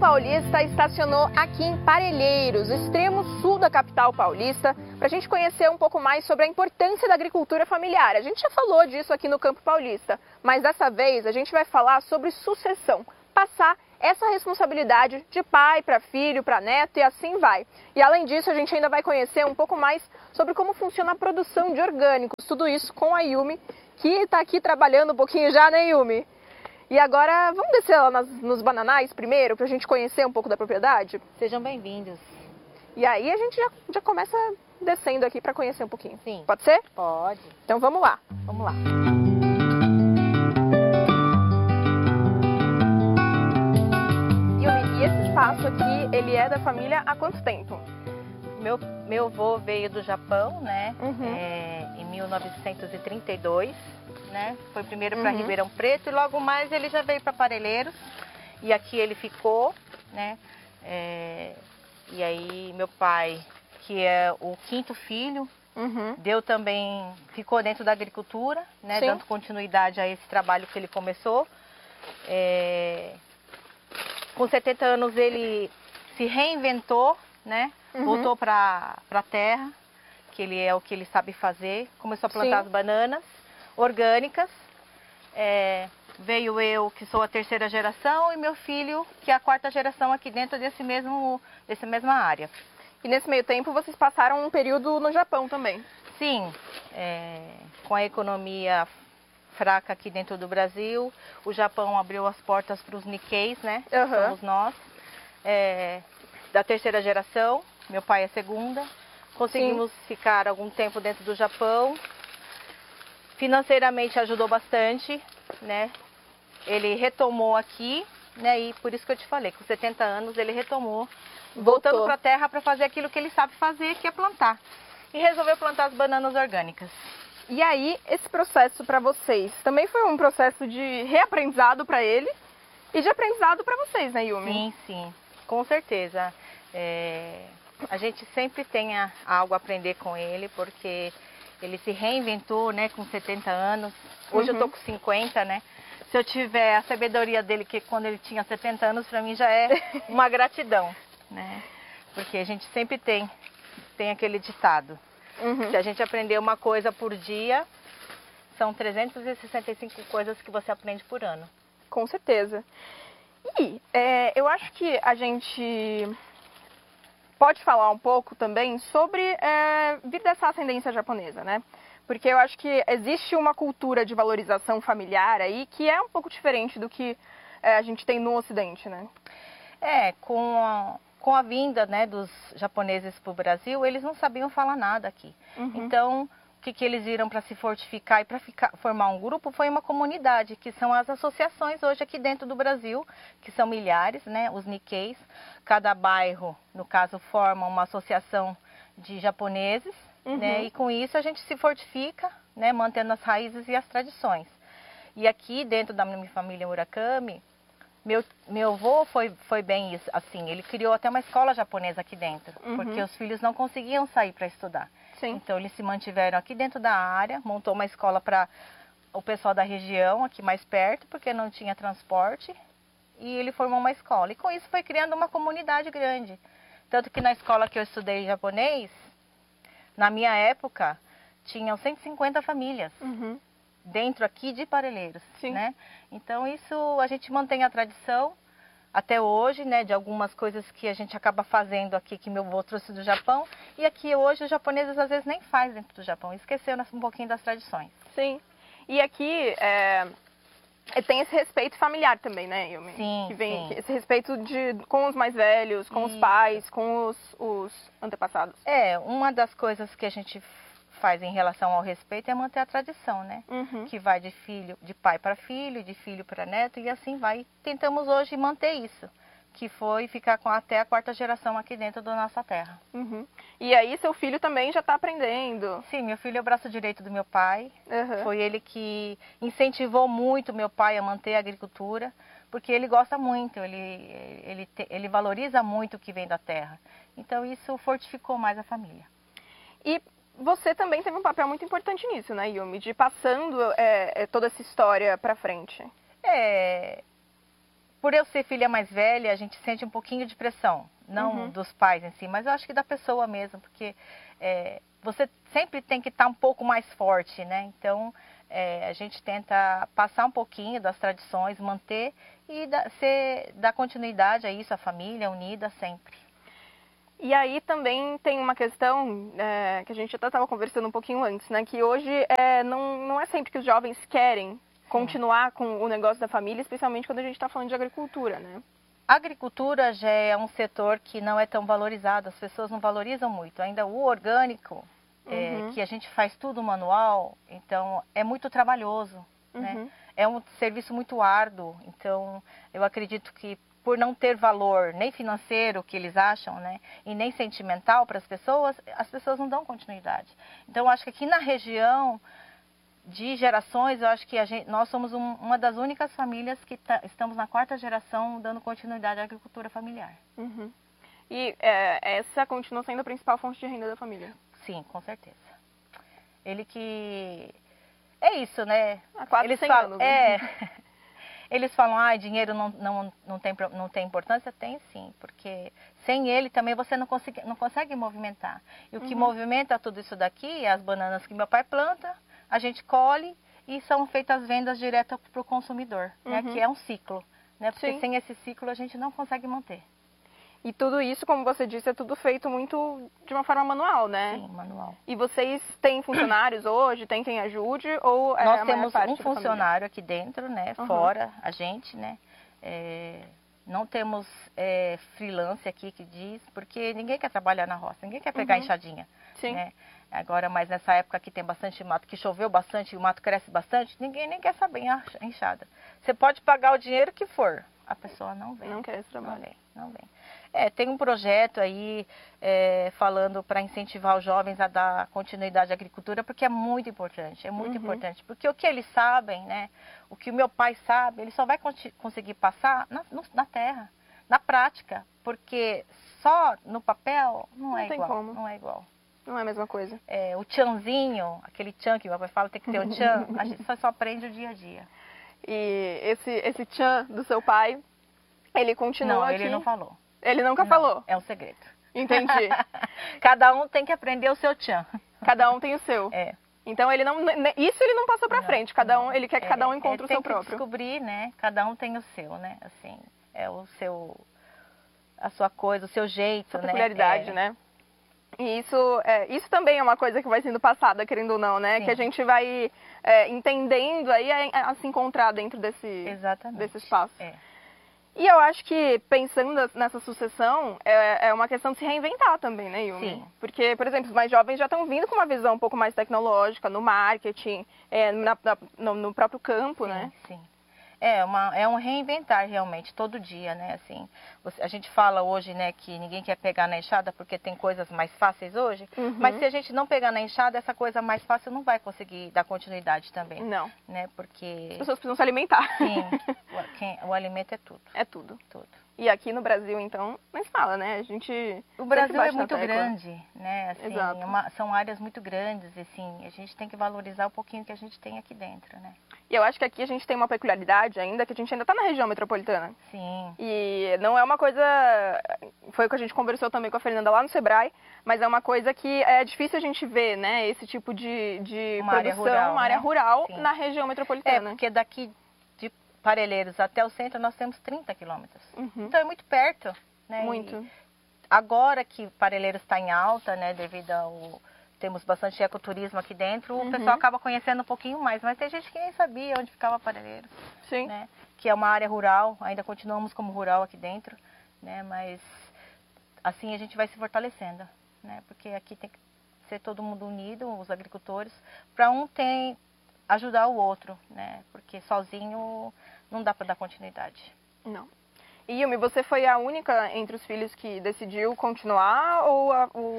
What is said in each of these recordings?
paulista estacionou aqui em Parelheiros, extremo sul da capital paulista, para a gente conhecer um pouco mais sobre a importância da agricultura familiar. A gente já falou disso aqui no Campo Paulista, mas dessa vez a gente vai falar sobre sucessão, passar essa responsabilidade de pai para filho, para neto e assim vai. E além disso, a gente ainda vai conhecer um pouco mais sobre como funciona a produção de orgânicos, tudo isso com a Yumi, que está aqui trabalhando um pouquinho já, né, Yumi? E agora, vamos descer lá nos bananais primeiro, para a gente conhecer um pouco da propriedade? Sejam bem-vindos. E aí a gente já começa descendo aqui para conhecer um pouquinho. Sim. Pode ser? Pode. Então vamos lá. Vamos lá. Yumi, e esse espaço aqui, ele é da família há quanto tempo? Meu avô veio do Japão, né? Uhum. Em 1932. Né? Foi primeiro para Uhum. Ribeirão Preto e logo mais ele já veio para Parelheiros e aqui ele ficou, né? E aí meu pai, que é o quinto filho, Uhum. ficou dentro da agricultura, né? Sim. Dando continuidade a esse trabalho que ele começou. Com 70 anos ele se reinventou, né? Uhum. Voltou para a terra, que ele é o que ele sabe fazer, começou a plantar Sim. as bananas orgânicas. Veio eu, que sou a terceira geração, e meu filho, que é a quarta geração aqui dentro dessa mesma área. E nesse meio tempo vocês passaram um período no Japão também? Sim, com a economia fraca aqui dentro do Brasil, o Japão abriu as portas para os Nikkeis, né? Uhum. Somos nós, da terceira geração, meu pai é a segunda. Conseguimos ficar algum tempo dentro do Japão. Financeiramente ajudou bastante, né? Ele retomou aqui, né? E por isso que eu te falei, com 70 anos ele retomou, voltando para a terra para fazer aquilo que ele sabe fazer, que é plantar. E resolveu plantar as bananas orgânicas. E aí, esse processo para vocês também foi um processo de reaprendizado para ele e de aprendizado para vocês, né, Yumi? Sim, sim, com certeza. A gente sempre tem algo a aprender com ele, porque ele se reinventou, né, com 70 anos. Hoje eu tô com 50, né? Se eu tiver a sabedoria dele, que quando ele tinha 70 anos, para mim já é uma gratidão, né? Porque a gente sempre tem aquele ditado. Uhum. Se a gente aprender uma coisa por dia, são 365 coisas que você aprende por ano. Com certeza. E eu acho que a gente pode falar um pouco também sobre vir dessa ascendência japonesa, né? Porque eu acho que existe uma cultura de valorização familiar aí que é um pouco diferente do que a gente tem no Ocidente, né? Com a vinda, né, dos japoneses para o Brasil, eles não sabiam falar nada aqui. Uhum. Então, o que eles viram para se fortificar e para formar um grupo foi uma comunidade, que são as associações hoje aqui dentro do Brasil, que são milhares, né, os Nikkeis. Cada bairro, no caso, forma uma associação de japoneses, né, e com isso a gente se fortifica, né, mantendo as raízes e as tradições. E aqui dentro da minha família Murakami, meu avô foi bem isso, assim, ele criou até uma escola japonesa aqui dentro, porque os filhos não conseguiam sair para estudar. Sim. Então eles se mantiveram aqui dentro da área, montou uma escola para o pessoal da região, aqui mais perto, porque não tinha transporte, e ele formou uma escola. E com isso foi criando uma comunidade grande. Tanto que na escola que eu estudei japonês, na minha época, tinham 150 famílias. Uhum. Dentro aqui de Parelheiros, Sim. né? Então isso a gente mantém a tradição até hoje, né? De algumas coisas que a gente acaba fazendo aqui, que meu avô trouxe do Japão. E aqui hoje os japoneses às vezes nem fazem dentro do Japão, esqueceram um pouquinho das tradições. Sim. E aqui tem esse respeito familiar também, né, Yumi? Sim, que vem sim. esse respeito com os mais velhos, com os pais, com os antepassados. Uma das coisas que a gente faz em relação ao respeito é manter a tradição, né? Uhum. Que vai de pai para filho, de filho para neto e assim vai. Tentamos hoje manter isso, que foi ficar até a quarta geração aqui dentro da nossa terra. Uhum. E aí seu filho também já está aprendendo? Sim, meu filho é o braço direito do meu pai. Uhum. Foi ele que incentivou muito meu pai a manter a agricultura, porque ele gosta muito, ele valoriza muito o que vem da terra. Então isso fortificou mais a família. E você também teve um papel muito importante nisso, né, Yumi? De ir passando toda essa história para frente. por eu ser filha mais velha, a gente sente um pouquinho de pressão, não dos pais em si, mas eu acho que da pessoa mesmo, porque você sempre tem que estar um pouco mais forte, né? Então, a gente tenta passar um pouquinho das tradições, manter e dar continuidade a isso, a família unida sempre. E aí também tem uma questão que a gente até estava conversando um pouquinho antes, né? Que hoje não é sempre que os jovens querem continuar com o negócio da família, especialmente quando a gente está falando de agricultura, né? A agricultura já é um setor que não é tão valorizado, as pessoas não valorizam muito. Ainda o orgânico, que a gente faz tudo manual, então é muito trabalhoso, né? É um serviço muito árduo, então eu acredito que por não ter valor nem financeiro, que eles acham, né, e nem sentimental para as pessoas não dão continuidade. Então, eu acho que aqui na região de gerações, eu acho que nós somos uma das únicas famílias que estamos na 4ª geração dando continuidade à agricultura familiar. E essa continua sendo a principal fonte de renda da família? Sim, com certeza. Ele que... É isso, né? Há quase 100 anos. Eles falam, dinheiro não tem importância? Tem sim, porque sem ele também você não consegue movimentar. E o que movimenta tudo isso daqui é as bananas que meu pai planta, a gente colhe e são feitas as vendas direto para o consumidor, né? Que é um ciclo, né? Porque sem esse ciclo a gente não consegue manter. E tudo isso, como você disse, é tudo feito muito de uma forma manual, né? Sim, manual. E vocês têm funcionários hoje? Tem quem ajude? Ou nós temos um funcionário aqui dentro, né? Fora a gente, né? Não temos freelance aqui que diz, porque ninguém quer trabalhar na roça, ninguém quer pegar enxadinha. Sim. Né? Agora, mas nessa época que tem bastante mato, que choveu bastante e o mato cresce bastante, ninguém nem quer saber a enxada. Você pode pagar o dinheiro que for, a pessoa não vem. Não quer esse trabalho. Não vem. Tem um projeto aí falando para incentivar os jovens a dar continuidade à agricultura, porque é muito importante, importante. Porque o que eles sabem, né, o que o meu pai sabe, ele só vai conseguir passar na terra, na prática, porque só no papel não é igual. Não é igual. Não é a mesma coisa. O tchanzinho, aquele tchan que meu pai fala, tem que ter o tchan, a gente só aprende o dia a dia. E esse tchan do seu pai, ele continua aqui? Não, ele não falou. Ele nunca falou? É um segredo. Entendi. Cada um tem que aprender o seu tchan. Cada um tem o seu. Então ele isso ele não passou pra frente. Ele quer que cada um encontre o seu próprio. Tem que descobrir, né? Cada um tem o seu, né? Assim, a sua coisa, o seu jeito, né? Peculiaridade, né? E isso também é uma coisa que vai sendo passada, querendo ou não, né? Sim. Que a gente vai entendendo aí a se encontrar dentro desse espaço. E eu acho que, pensando nessa sucessão, é uma questão de se reinventar também, né, Yumi? Sim. Porque, por exemplo, os mais jovens já estão vindo com uma visão um pouco mais tecnológica, no marketing, no próprio campo, né? Sim. É um reinventar realmente, todo dia, né? Assim, a gente fala hoje, né, que ninguém quer pegar na enxada porque tem coisas mais fáceis hoje, mas se a gente não pegar na enxada, essa coisa mais fácil não vai conseguir dar continuidade também. Não. Né? Porque... As pessoas precisam se alimentar. Sim, o alimento é tudo. É tudo. Tudo. E aqui no Brasil, então, nem se fala, né? O Brasil é muito grande, né? Assim, Exato. São áreas muito grandes, e assim, a gente tem que valorizar um pouquinho que a gente tem aqui dentro, né? E eu acho que aqui a gente tem uma peculiaridade ainda, que a gente ainda está na região metropolitana. Sim. E não é uma coisa... Foi o que a gente conversou também com a Fernanda lá no Sebrae, mas é uma coisa que é difícil a gente ver, né? Esse tipo de produção, uma área rural na região metropolitana. Porque daqui de Parelheiros até o centro nós temos 30 quilômetros. Então é muito perto, né? Muito. E agora que Parelheiros está em alta, né? Devido ao... Temos bastante ecoturismo aqui dentro, o pessoal acaba conhecendo um pouquinho mais, mas tem gente que nem sabia onde ficava Parelheiros. Sim. Né? Que é uma área rural, ainda continuamos como rural aqui dentro, né? Mas assim a gente vai se fortalecendo, né? Porque aqui tem que ser todo mundo unido, os agricultores, para ajudar o outro, né? Porque sozinho não dá para dar continuidade. Não. E Yumi, você foi a única entre os filhos que decidiu continuar ou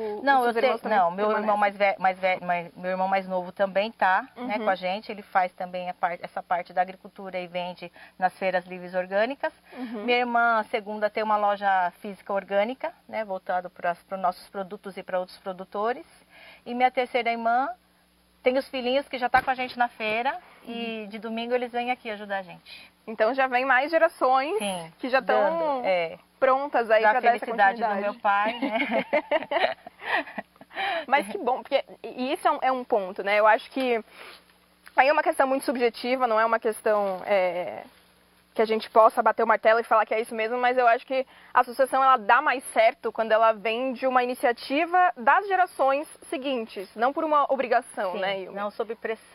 meu irmão meu irmão mais novo também tá, né, com a gente. Ele faz também essa parte da agricultura e vende nas feiras livres orgânicas. Minha irmã segunda tem uma loja física orgânica, né, voltado para os nossos produtos e para outros produtores. E minha terceira irmã tem os filhinhos que já tá com a gente na feira e de domingo eles vêm aqui ajudar a gente. Então já vem mais gerações Sim, que já estão prontas aí para dar essa felicidade continuidade. do meu pai, né? Mas que bom, porque isso é um ponto, né? Eu acho que aí é uma questão muito subjetiva, não é uma questão que a gente possa bater o martelo e falar que é isso mesmo, mas eu acho que a associação ela dá mais certo quando ela vem de uma iniciativa das gerações seguintes, não por uma obrigação, Sim, né? não sob pressão.